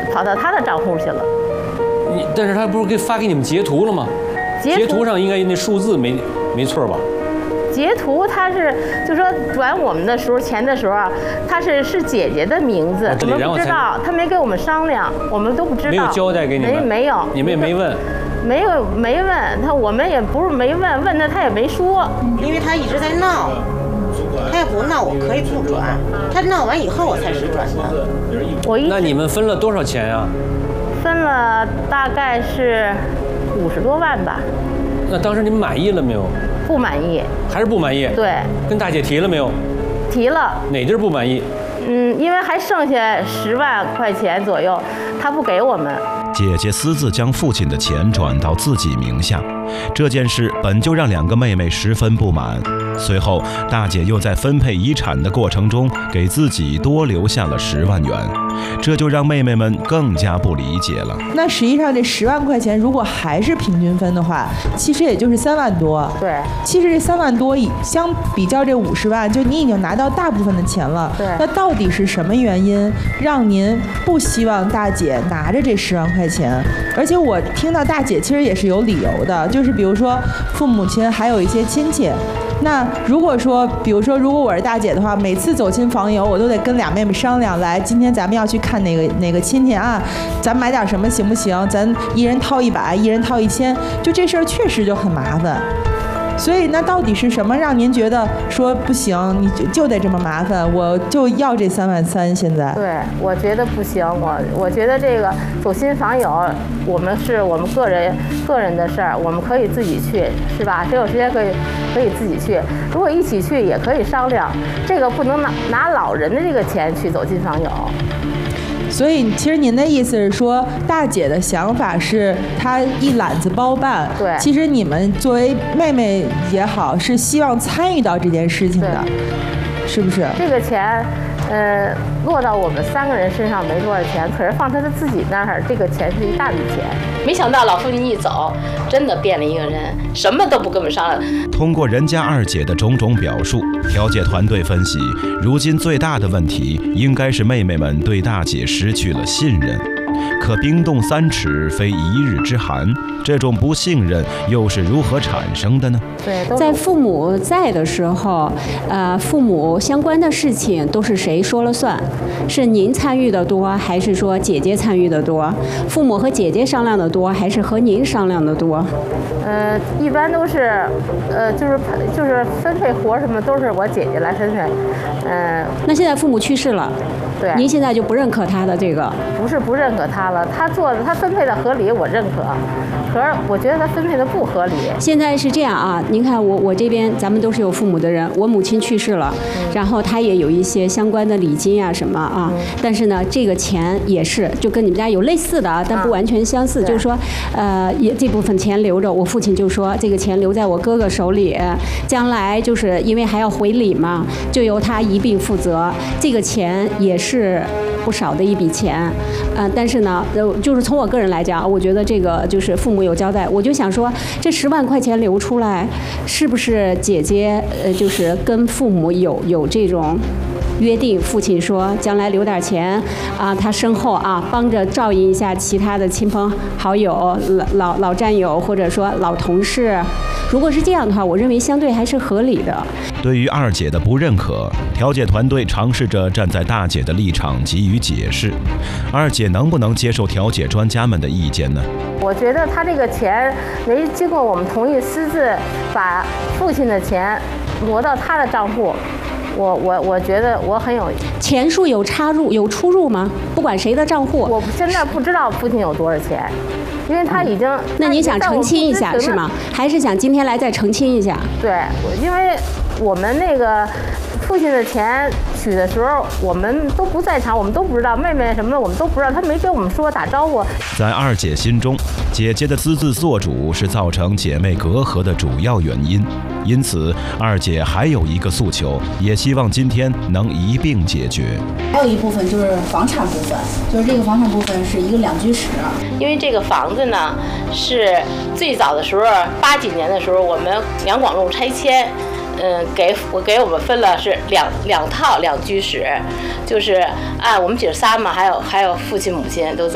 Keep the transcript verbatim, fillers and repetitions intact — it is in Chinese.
跑到他的账户去了。 你但是他不是给发给你们截图了吗？截图, 截图上应该那数字没没错吧？ 截图他是就说转我们的时候钱的时候，他是是姐姐的名字，我们不知道，他没跟我们商量，我们都不知道， 没有交代给你们， 没没有， 你们也没问， 没有没问他，我们也不是没问，问他他也没说， 因为他一直在闹，他要不闹我可以不转，他闹完以后我才是转的。 我一那你们分了多少钱呀？ 分了大概是五十多万吧。 那当时你们满意了没有？ 不满意， 还是不满意？ 对， 跟大姐提了没有？ 提了。 哪地儿不满意？ 嗯，因为还剩下十万块钱左右，他不给我们。 姐姐私自将父亲的钱转到自己名下，这件事本就让两个妹妹十分不满。随后，大姐又在分配遗产的过程中给自己多留下了十万元，这就让妹妹们更加不理解了。 那实际上这十万块钱如果还是平均分的话，其实也就是三万多。 对， 其实这三万多以相比较这五十万，就你已经拿到大部分的钱了。 对， 那到底是什么原因让您不希望大姐拿着这十万块钱？而且我听到大姐其实也是有理由的，就是比如说父母亲还有一些亲戚。那如果说，比如说，如果我是大姐的话，每次走亲访友，我都得跟俩妹妹商量，来，今天咱们要去看哪个哪个亲戚啊，咱买点什么行不行？咱一人掏一百，一人掏一千，就这事儿确实就很麻烦。所以那到底是什么让您觉得说不行，你就就得这么麻烦，我就要这三万三？现在对，我觉得不行，我我觉得这个走亲访友，我们是我们个人个人的事儿，我们可以自己去，是吧？谁有时间可以可以自己去，如果一起去也可以商量，这个不能拿拿老人的这个钱去走亲访友。 所以，其实您的意思是说，大姐的想法是她一揽子包办。 对。 其实你们作为妹妹也好，是希望参与到这件事情的，是不是？ 这个钱，呃，落到我们三个人身上没多少钱，可是放她的自己那儿，这个钱是一大笔钱。没想到老父亲一走，真的变了一个人，什么都不跟我们商量。 通过人家二姐的种种表述，调解团队分析，如今最大的问题应该是妹妹们对大姐失去了信任。可冰冻三尺非一日之寒，这种不信任又是如何产生的呢？ 对， 在父母在的时候，呃，父母相关的事情都是谁说了算？是您参与的多，还是说姐姐参与的多？父母和姐姐商量的多，还是和您商量的多？ 呃，一般都是，呃，就是就是分配活什么都是我姐姐来分配，嗯、呃。 那现在父母去世了， 对， 您现在就不认可他的这个？ 不是不认可他了，他做的他分配的合理，我认可。可是我觉得他分配的不合理。 现在是这样啊，您看我我这边咱们都是有父母的人，我母亲去世了，嗯、然后他也有一些相关的礼金啊什么啊，嗯、但是呢，这个钱也是就跟你们家有类似的啊，但不完全相似，嗯、就是说，呃，也这部分钱留着，我父亲就说这个钱留在我哥哥手里，将来就是因为还要回礼嘛，就由他一并负责。这个钱也是不少的一笔钱，呃，但是呢，呃，就是从我个人来讲，我觉得这个就是父母有交代，我就想说，这十万块钱留出来，是不是姐姐呃，就是跟父母有有这种约定？父亲说将来留点钱啊，他身后啊帮着照应一下其他的亲朋好友、老老老战友或者说老同事。如果是这样的话，我认为相对还是合理的。 对于二姐的不认可，调解团队尝试着站在大姐的立场给予解释。二姐能不能接受调解专家们的意见呢？ 我觉得他这个钱没经过我们同意，私自把父亲的钱挪到他的账户。我我我觉得我很有钱数有插入有出入吗？不管谁的账户， 我现在不知道父亲有多少钱，因为他已经。嗯、 那你想澄清一下是吗？还是想今天来再澄清一下？ 对，因为我们那个父亲的钱取的时候，我们都不在场，我们都不知道，妹妹什么的我们都不知道，他没跟我们说打招呼。 在二姐心中，姐姐的私自做主是造成姐妹隔阂的主要原因。因此，二姐还有一个诉求，也希望今天能一并解决。 还有一部分就是房产部分，就是这个房产部分是一个两居室。 因为这个房子呢，是最早的时候，八几年的时候，我们两广路拆迁，嗯，给我给我们分了是两两套两居室，就是按我们姐仨嘛，还有还有父亲母亲都在。